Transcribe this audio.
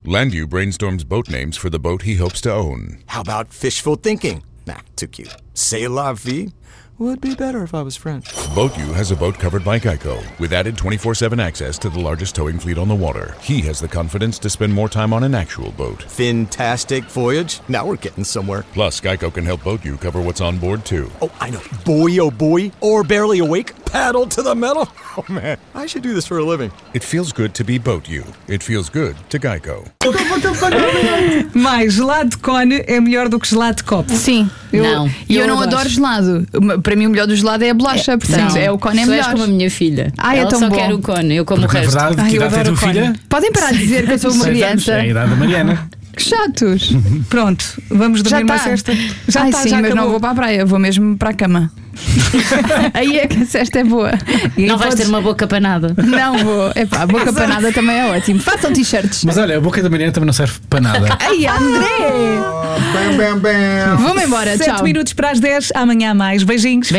Landu brainstorms boat names for the boat he hopes to own. How about fishful thinking? Nah, too cute. C'est la vie? Would be better if I was French. BoatU has a boat covered by Geico, with added 24/7 access to the largest towing fleet on the water. He has the confidence to spend more time on an actual boat. Fantastic voyage. Now we're getting somewhere. Plus, Geico can help BoatU cover what's on board, too. Oh, I know. Buoy, oh buoy, or barely awake, paddle to the metal. Oh, man, I should do this for a living. It feels good to be BoatU. It feels good to Geico. Mais gelado de cone é melhor do que gelado de copo. Sim, eu não adoro gelado. Para mim o melhor do gelado é a bolacha, portanto o cone é melhor. Tu és como a minha filha. Ai, ela é tão só bom. quer o cone, eu como o resto. Na verdade, que idade tem a tua filha? Podem parar de dizer que eu sou uma criança. É a idade da Mariana. Que chatos. Pronto, vamos dormir uma cesta. Já está, sim, mas acabou. não vou para a praia, vou mesmo para a cama. Aí é que a cesta é boa. E aí Não vais ter uma boca panada. Não vou. Epá, a boca panada também é ótimo. Façam t-shirts. Mas olha, a boca da Mariana também não serve para nada. Ai, André! Bam, bam, bam. Vou-me embora, 7 tchau. minutos para as 10, amanhã há mais. Beijinhos.